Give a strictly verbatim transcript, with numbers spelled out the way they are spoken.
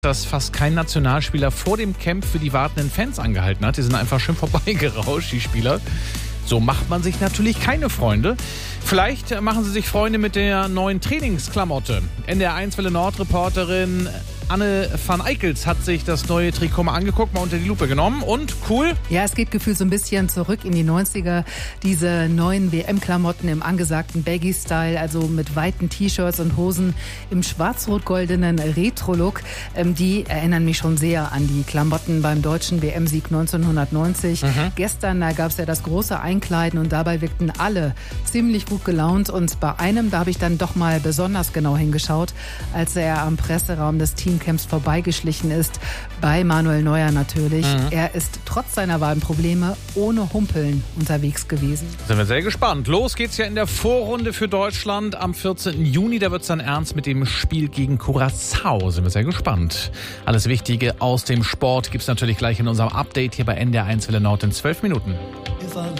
dass fast kein Nationalspieler vor dem Camp für die wartenden Fans angehalten hat. Die sind einfach schön vorbeigerauscht, die Spieler. So macht man sich natürlich keine Freunde. Vielleicht machen sie sich Freunde mit der neuen Trainingsklamotte. N D R eins Welle Nord-Reporterin Anne van Eickels hat sich das neue Trikot mal angeguckt, mal unter die Lupe genommen und cool. Ja, es geht gefühlt so ein bisschen zurück in die neunziger. Diese neuen W M-Klamotten im angesagten Baggy-Style, also mit weiten T-Shirts und Hosen im schwarz-rot-goldenen Retro-Look. Ähm, die erinnern mich schon sehr an die Klamotten beim deutschen W M-Sieg neunzehnhundertneunzig. Mhm. Gestern, da gab es ja das große Einkleiden und dabei wirkten alle ziemlich gut gelaunt. Und bei einem, da habe ich dann doch mal besonders genau hingeschaut, als er am Presseraum des Teamcamps vorbeigeschlichen ist, bei Manuel Neuer natürlich. Mhm. Er ist trotz seiner Wadenprobleme ohne Humpeln unterwegs gewesen. Sind wir sehr gespannt. Los geht's ja in der Vorrunde für Deutschland am vierzehnten Juni. Da wird's dann ernst mit dem Spiel gegen Curaçao. Sind wir sehr gespannt. Alles Wichtige aus dem Sport gibt's natürlich gleich in unserem Update hier bei N D R eins Welle Nord in zwölf Minuten.